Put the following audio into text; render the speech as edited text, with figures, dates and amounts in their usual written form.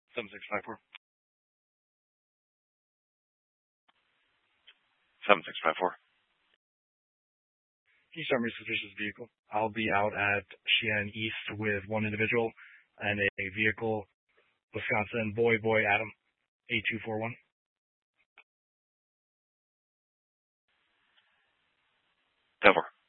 7654. 7654. Can you start me suspicious vehicle? I'll be out at Cheyenne East with one individual and a vehicle, Wisconsin, Boy Adam, 8241. Denver.